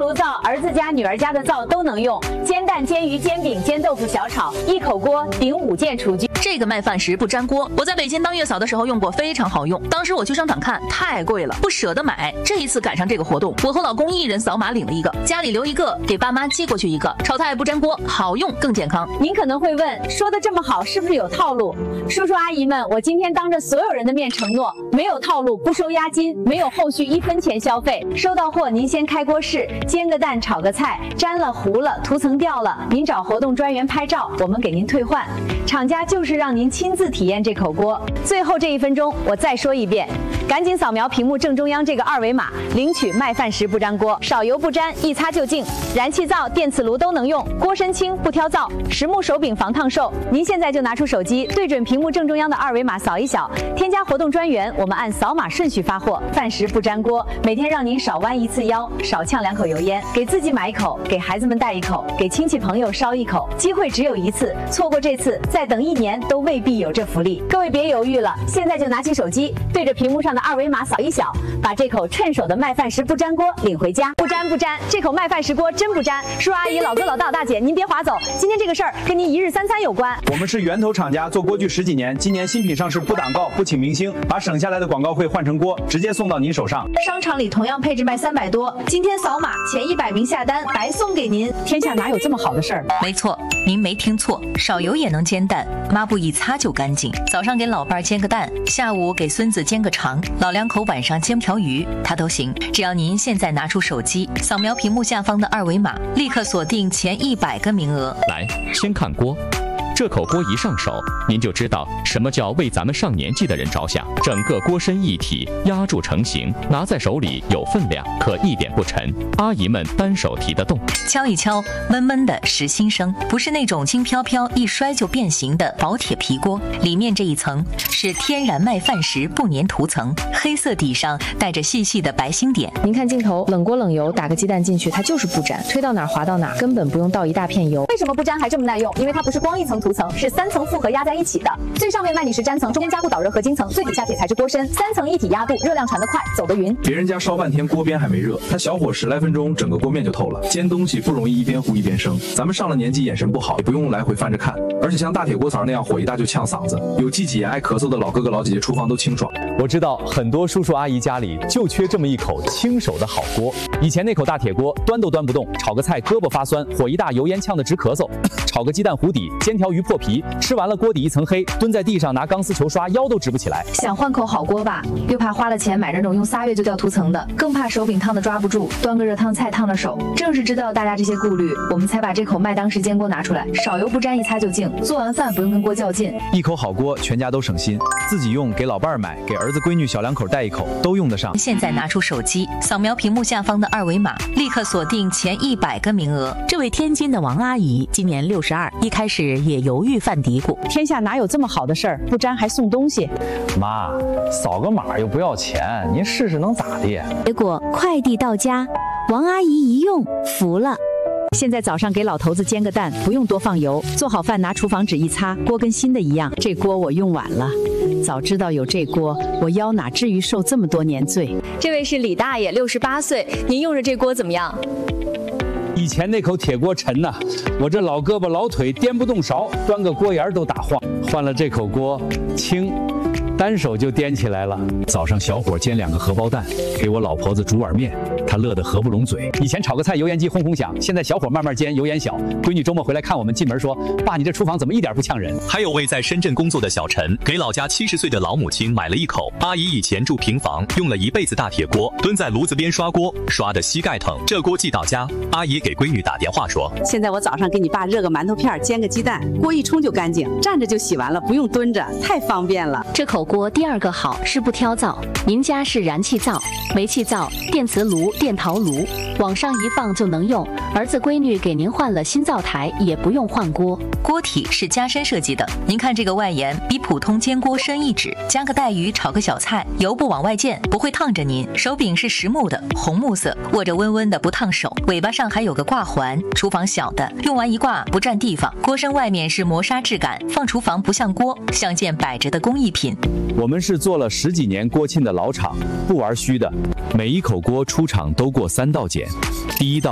炉灶，儿子家、女儿家的灶都能用。煎蛋、煎鱼、煎饼、煎豆腐、小炒，一口锅顶5件厨具。 这个麦饭石不粘锅，我在北京当月嫂的时候用过，非常好用。当时我去商场看，太贵了，不舍得买。这一次赶上这个活动，我和老公一人扫码领了一个，家里留一个，给爸妈寄过去一个。炒菜不粘锅，好用更健康。 您可能会问，说的这么好，是不是有套路？叔叔阿姨们，我今天当着所有人的面承诺，没有套路，不收押金，没有后续1分钱消费。收到货您先开锅试，煎个蛋，炒个菜，粘了糊了，涂层掉了，您找活动专员拍照，我们给您退换。厂家就是让您亲自体验这口锅。最后这1分钟，我再说一遍，赶紧扫描屏幕正中央这个2维码，领取麦饭石不粘锅，少油不粘，一擦就净。燃气灶、电磁炉都能用，锅身轻不挑灶，实木手柄防烫受。您现在就拿出手机，对准屏幕正中央的2维码扫一扫，添加活动专员，我们按扫码顺序发货。饭石不粘锅，每天让您少弯1次腰，少呛2口油烟，给自己买1口，给孩子们带1口，给亲戚朋友烧1口。机会只有1次，错过这次，再等1年都未必有这福利。各位别犹豫了，现在就拿起手机，对着屏幕上的2维码扫一扫，把这口趁手的麦饭石不粘锅领回家。不粘不粘，这口麦饭石锅真不粘。叔叔阿姨、老哥老大、大姐，您别划走，今天这个事儿跟您一日3餐有关。 我们是源头厂家，做锅具10几年，今年新品上市不挡告，不请明星，把省下来的广告费换成锅，直接送到您手上。 商场里同样配置卖300多，今天扫码前100名下单，白送给您。天下哪有这么好的事儿？ 没错，您没听错，少油也能煎蛋，抹布一擦就干净。早上给老伴儿煎个蛋，下午给孙子煎个肠，老两口晚上煎条鱼，它都行。只要您现在拿出手机，扫描屏幕下方的2维码，立刻锁定前100个名额。 来，先看锅。这口锅一上手，您就知道什么叫为咱们上年纪的人着想。整个锅身一体压铸成型，拿在手里有分量，可一点不沉，阿姨们单手提得动。 敲一敲，闷闷的实心声，不是那种轻飘飘一摔就变形的薄铁皮锅，里面这一层是天然麦饭石不粘涂层，黑色底上带着细细的白星点。 您看镜头，冷锅冷油，打个鸡蛋进去，它就是不粘，推到哪儿滑到哪儿，根本不用倒一大片油。 为什么不粘还这么耐用？因为它不是光1层涂层，是3层复合压在一起的。最上面麦泥石粘层，中间加固导热合金层，最底下铁材质锅身，3层一体压镀，热量传得快，走得匀。 别人家烧半天锅边还没热，它小火10来分钟，整个锅面就透了。煎东西不容易一边糊一边生，咱们上了年纪眼神不好，也不用来回翻着看。而且像大铁锅槽那样火一大就呛嗓子，有积极炎爱咳嗽的老哥哥老姐姐厨房都清爽。 我知道很多叔叔阿姨家里就缺这么一口亲手的好锅。以前那口大铁锅端都端不动，炒个菜胳膊发酸，火一大油烟呛得直咳嗽，炒个鸡蛋糊底，煎条鱼破皮，吃完了锅底一层黑，蹲在地上拿钢丝球刷腰都直不起来。 想换口好锅吧，又怕花了钱买那种用3月就掉涂层的，更怕手柄烫的抓不住，端个热汤菜烫了手。正是知道大家这些顾虑，我们才把这口麦当石煎锅拿出来，少油不沾，一擦就净，做完饭不用跟锅较劲。 一口好锅，全家都省心，自己用，给老伴儿买，给儿子闺女小两口带1口，都用得上。 现在拿出手机，扫描屏幕下方的2维码，立刻锁定前100个名额。 这位天津的王阿姨今年62，一开始也犹豫犯嘀咕， 天下哪有这么好的事儿？不粘还送东西。 妈，扫个码又不要钱，您试试能咋地？ 结果快递到家，王阿姨一用服了。 现在早上给老头子煎个蛋，不用多放油，做好饭拿厨房纸一擦，锅跟新的一样。这锅我用晚了，早知道有这锅，我腰哪至于受这么多年罪。 这位是李大爷，68岁，您用着这锅怎么样？ 以前那口铁锅沉呐，我这老胳膊老腿颠不动勺，端个锅沿都打晃。换了这口锅轻，单手就颠起来了。 早上小火煎2个荷包蛋，给我老婆子煮碗面，她乐得合不拢嘴。以前炒个菜油烟机轰轰响，现在小火慢慢煎，油烟小。闺女周末回来看我们，进门说：“爸，你这厨房怎么一点不呛人？” 还有位在深圳工作的小陈，给老家70岁的老母亲买了1口。阿姨以前住平房，用了一辈子大铁锅，蹲在炉子边刷锅，刷得膝盖疼。这锅寄到家，阿姨给闺女打电话说：“ 现在我早上给你爸热个馒头片，煎个鸡蛋，锅一冲就干净，站着就洗完了，不用蹲着，太方便了。” 这口锅第2个好是不挑灶，您家是燃气灶、煤气灶、电磁炉、电陶炉，往上一放就能用。儿子闺女给您换了新灶台，也不用换锅。 锅体是加深设计的，您看这个外沿比普通煎锅深1指，加个带鱼炒个小菜，油不往外溅，不会烫着您。手柄是实木的，红木色，握着温温的不烫手。尾巴上还有个挂环，厨房小的，用完一挂不占地方。锅身外面是磨砂质感，放厨房不像锅，像件摆着的工艺品。 我们是做了10几年锅沁的老厂，不玩虚的。每一口锅出厂都过3道检，第1道